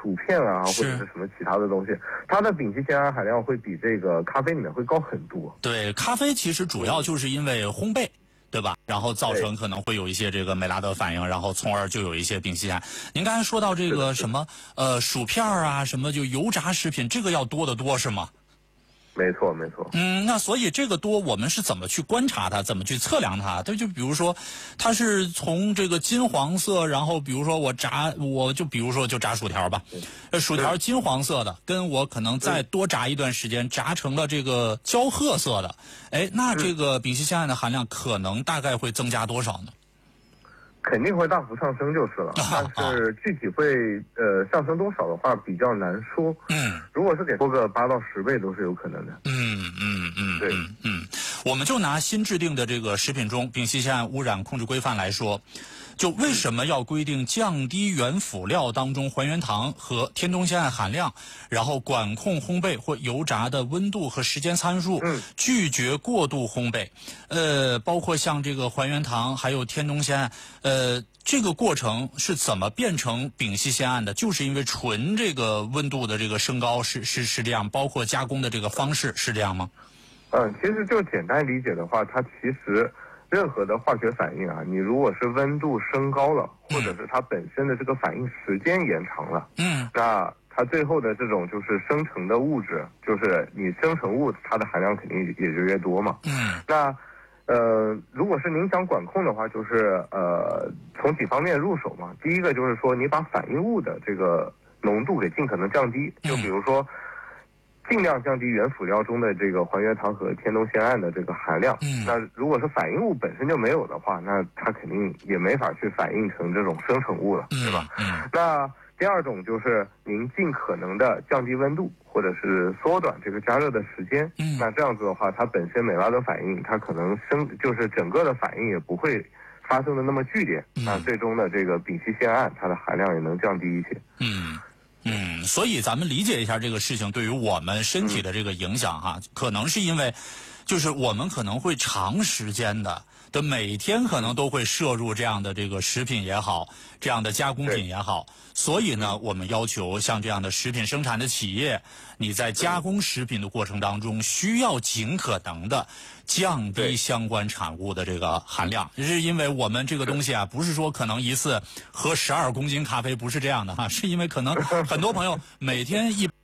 薯片啊，或者是什么其他的东西，它的丙烯酰胺含量会比这个咖啡里面会高很多。 对，咖啡其实主要就是因为烘焙。对吧？然后造成可能会有一些这个美拉德反应，然后从而就有一些丙烯酰胺。您刚才说到这个什么薯片啊，什么就油炸食品，这个要多得多是吗？ 没错，没错。 那所以这个多，我们是怎么去观察它，怎么去测量它？就比如说，它是从这个金黄色，然后比如说我就比如说就炸薯条吧，薯条金黄色的，跟我可能再多炸一段时间，炸成了这个焦褐色的，哎，那这个丙烯酰胺的含量可能大概会增加多少呢？ 肯定会大幅上升就是了，但是具体会上升多少的话比较难说。如果是给多个8到10倍都是有可能的。对。 我们就拿新制定的这个食品中丙烯酰胺污染控制规范来说，就为什么要规定降低原辅料当中还原糖和天冬酰胺含量，然后管控烘焙或油炸的温度和时间参数，拒绝过度烘焙，包括像这个还原糖还有天冬酰胺，这个过程是怎么变成丙烯酰胺的？就是因为纯这个温度的这个升高是这样，包括加工的这个方式是这样吗？ 其实就简单理解的话，它其实任何的化学反应啊，你如果是温度升高了，或者是它本身的这个反应时间延长了，那它最后的这种就是生成的物质，就是你生成物它的含量肯定也就越多嘛。那如果是您想管控的话，就是从几方面入手嘛。第一个就是说，你把反应物的这个浓度给尽可能降低，就比如说尽量降低原辅料中的这个还原糖和天冬酰胺的这个含量。那如果是反应物本身就没有的话，那它肯定也没法去反应成这种生成物了，对吧？那第二种就是您尽可能的降低温度，或者是缩短这个加热的时间。那这样子的话，它本身美拉德反应，它可能就是整个的反应也不会发生的那么剧烈。那最终的这个丙烯酰胺，它的含量也能降低一些。 所以咱们理解一下这个事情对于我们身体的这个影响哈，可能是因为，就是我们可能会长时间的每天可能都会摄入这样的这个食品也好，这样的加工品也好，所以呢，我们要求像这样的食品生产的企业，你在加工食品的过程当中，需要尽可能的降低相关产物的这个含量，是因为我们这个东西啊，不是说可能一次喝12公斤咖啡，不是这样的哈，是因为可能很多朋友每天